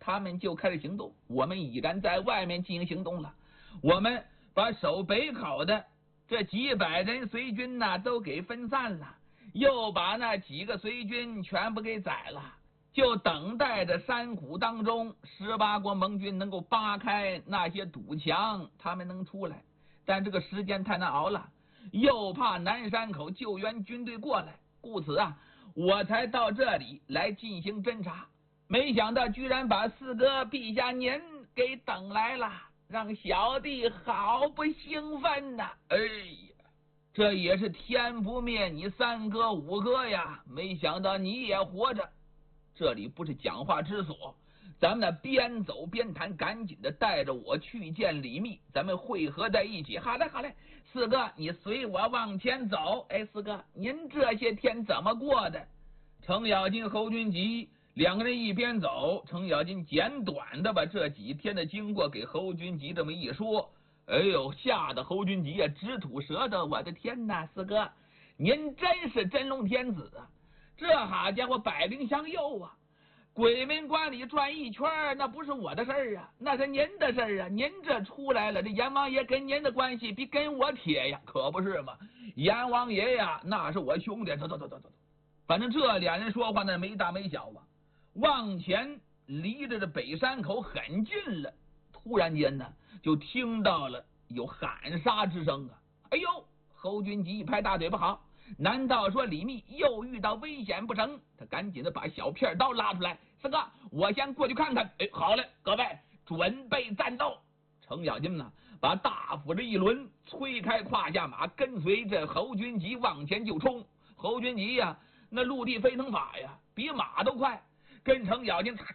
他们就开始行动。我们已然在外面进行行动了，我们把守北口的这几百人随军呐都给分散了，又把那几个随军全部给宰了，就等待着山谷当中18国盟军能够扒开那些堵墙，他们能出来。但这个时间太难熬了，又怕南山口救援军队过来，故此啊，我才到这里来进行侦查。没想到居然把四哥陛下您给等来了，让小弟好不兴奋呐！哎呀，这也是天不灭你3哥5哥呀，没想到你也活着。这里不是讲话之所，咱们呢边走边谈，赶紧的带着我去见李密，咱们汇合在一起。好嘞好嘞，四哥你随我往前走。哎，四哥您这些天怎么过的？程咬金、侯君集两个人一边走，程咬金简短的把这几天的经过给侯君集这么一说。哎呦，吓得侯君集呀直吐舌头。我的天哪，四哥您真是真龙天子啊！这好家伙，百灵相佑啊！鬼门关里转一圈，那不是我的事儿啊，那是您的事儿啊！您这出来了，这阎王爷跟您的关系比跟我铁呀，可不是吗？阎王爷呀，那是我兄弟。走，反正这俩人说话呢，没大没小啊。往前离着这北山口很近了，突然间呢，就听到了有喊杀之声啊！哎呦，侯君集一拍大嘴巴，好！难道说李密又遇到危险不成？他赶紧的把小片刀拉出来，四哥，我先过去看看。哎，好嘞，各位准备战斗。程咬金呢，把大斧子一抡，催开胯下马，跟随着侯君集往前就冲。侯君集呀，那陆地飞腾法呀，比马都快，跟程咬金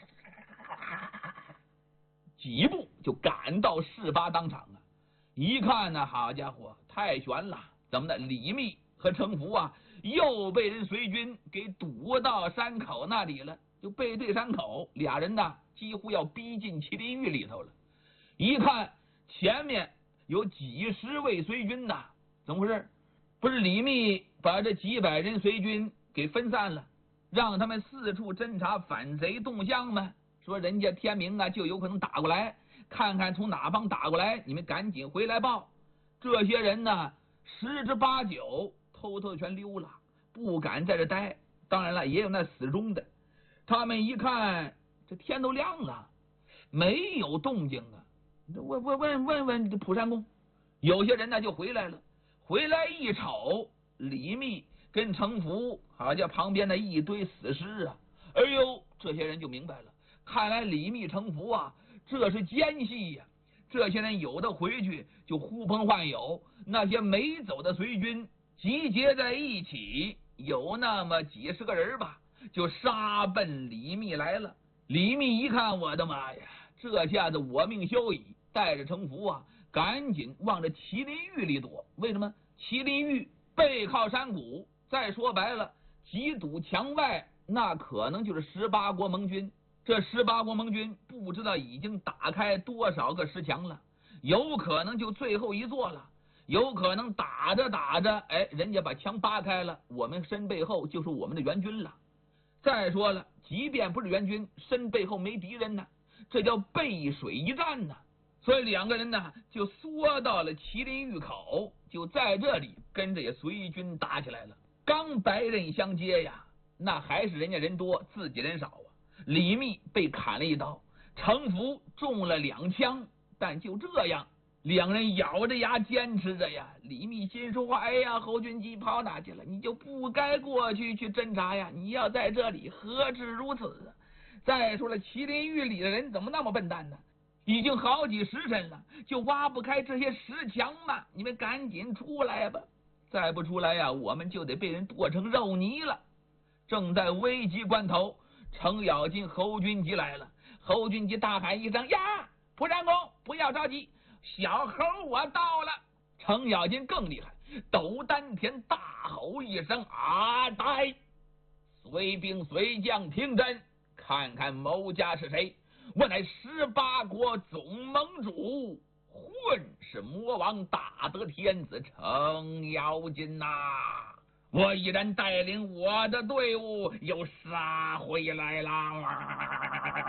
几步就赶到事发当场啊！一看呢，好家伙，太悬了！怎么的？李密和程福啊，又被人随军给堵到山口那里了，就背对山口，俩人呢几乎要逼近麒麟峪里头了。一看前面有几十位随军呐，怎么回事？不是李密把这几百人随军给分散了，让他们四处侦察反贼动向吗？说人家天明啊就有可能打过来，看看从哪方打过来，你们赶紧回来报。这些人呢10之8九偷偷全溜了，不敢在这待。当然了，也有那死忠的。他们一看这天都亮了，没有动静啊。问蒲山公，有些人呢就回来了。回来一瞅，李密跟程福好像旁边的一堆死尸啊。哎呦，这些人就明白了，看来李密程福啊，这是奸细呀。这些人有的回去就呼朋唤友，那些没走的随军集结在一起，有那么几十个人吧，就杀奔李密来了。李密一看，我的妈呀，这下子我命休矣，带着程福啊，赶紧往这麒麟峪里躲。为什么？麒麟峪背靠山谷，再说白了，几堵墙外，那可能就是18国盟军。这18国盟军不知道已经打开多少个石墙了，有可能就最后一座了，有可能打着打着，哎，人家把墙扒开了，我们身背后就是我们的援军了。再说了，即便不是援军，身背后没敌人呢，这叫背水一战呢。所以两个人呢就缩到了麒麟峪口，就在这里跟着也随军打起来了。刚白刃相接呀，那还是人家人多，自己人少啊。李密被砍了一刀，程福中了2枪，但就这样，两人咬着牙坚持着呀。李密心说话：哎呀，侯君集跑哪去了？你就不该过去侦查呀，你要在这里何至如此？再说了，麒麟峪里的人怎么那么笨蛋呢？已经好几时辰了，就挖不开这些石墙嘛！你们赶紧出来吧，再不出来呀，我们就得被人剁成肉泥了。正在危急关头，程咬金、侯君集来了。侯君集大喊一声：呀，蒲山公不要着急，小猴我到了。程咬金更厉害，抖丹田大吼一声：阿呆！随兵随将听真，看看某家是谁？我乃18国总盟主，混世魔王大德天子程咬金呐！我已然带领我的队伍又杀回来了。